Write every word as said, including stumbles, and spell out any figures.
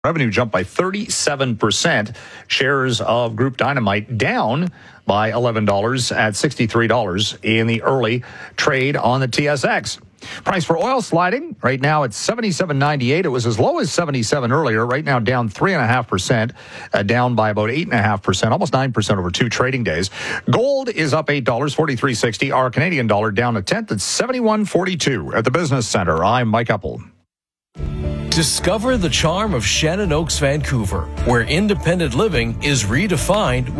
Revenue jumped by thirty-seven percent. Shares of Group Dynamite down by eleven dollars at sixty-three dollars in the early trade on the T S X. Price for oil sliding. Right now it's seventy-seven ninety-eight. It was as low as seventy-seven earlier. Right now down three point five percent, uh, down by about eight point five percent, almost nine percent over two trading days. Gold is up eight dollars, forty-three sixty. Our Canadian dollar down a tenth at seventy-one forty-two. At the Business Center, I'm Mike Epple. Discover the charm of Shannon Oaks, Vancouver, where independent living is redefined